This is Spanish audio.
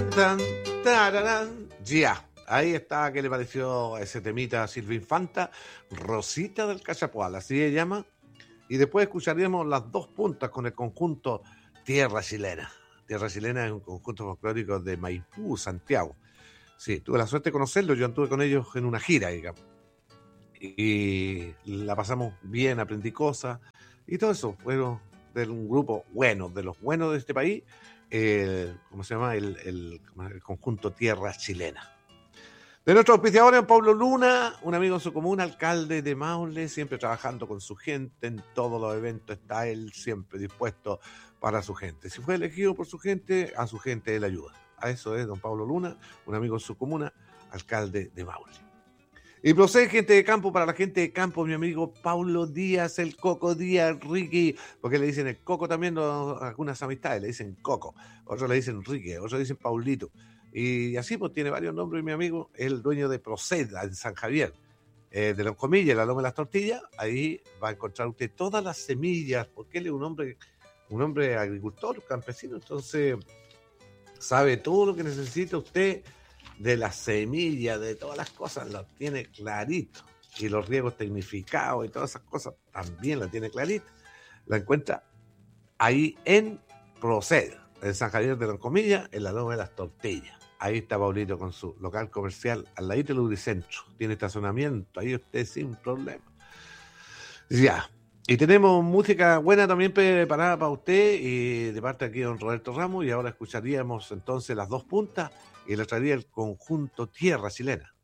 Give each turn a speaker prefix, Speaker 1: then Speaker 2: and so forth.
Speaker 1: tan, tararán. Ya, ahí está. ¿Qué le pareció ese temita a Silvia Infanta? Rosita del Cachapoal, así se llama. Y después escucharíamos las dos puntas con el conjunto Tierra Chilena. Tierra Chilena es un conjunto folclórico de Maipú, Santiago. Sí, tuve la suerte de conocerlos, yo anduve con ellos en una gira, digamos. Y la pasamos bien, aprendí cosas y todo eso. Bueno, de un grupo bueno, de los buenos de este país, ¿cómo se llama? El conjunto Tierra Chilena. De nuestros auspiciadores, Pablo Luna, un amigo en su comuna, alcalde de Maule, siempre trabajando con su gente, en todos los eventos está él siempre dispuesto para su gente. Si fue elegido por su gente, a su gente él ayuda. A eso es don Pablo Luna, un amigo en su comuna, alcalde de Maule. Y procede gente de campo, para la gente de campo, mi amigo Paulo Díaz, el Coco Díaz, Ricky, porque le dicen el Coco también, algunas amistades le dicen Coco, otros le dicen Ricky, otros le dicen Paulito. Y así pues tiene varios nombres mi amigo, el dueño de Proceda en San Javier, de los comillas, la loma de las tortillas. Ahí va a encontrar usted todas las semillas, porque él es un hombre agricultor, campesino, entonces sabe todo lo que necesita usted de las semillas, de todas las cosas, lo tiene clarito. Y los riegos tecnificados y todas esas cosas también la tiene clarita. La encuentra ahí en Proceda, en San Javier de las Comillas, en la loma de las tortillas. Ahí está Paulito con su local comercial al ladito del Lubricentro. Tiene estacionamiento, ahí usted sin problema. Ya. Y tenemos música buena también preparada para usted, y de parte aquí de don Roberto Ramos. Y ahora escucharíamos entonces las dos puntas y le traería el conjunto Tierra Chilena.